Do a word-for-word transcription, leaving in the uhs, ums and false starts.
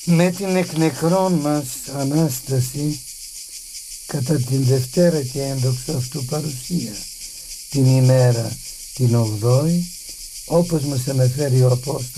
Με την εκ νεκρών μας Ανάσταση κατά την Δευτέρα και ένδοξο αυτού παρουσία, την ημέρα την ογδόη, όπως μας αναφέρει ο Απόστολος